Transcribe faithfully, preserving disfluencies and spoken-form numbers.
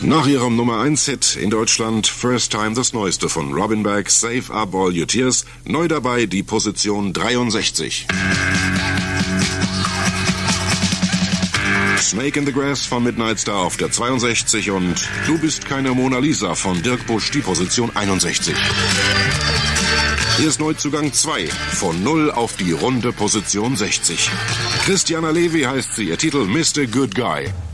Nach ihrem Nummer eins Hit in Deutschland First Time das Neueste von Robin Beck, Save Up All Your Tears. Neu dabei die Position dreiundsechzig. Snake in the Grass von Midnight Star auf der zweiundsechzig und Du bist keine Mona Lisa von Dirk Busch die Position einundsechzig. Hier ist Neuzugang zwei, von null auf die runde Position sechzig. Christiana Levy heißt sie, ihr Titel Mister Good Guy.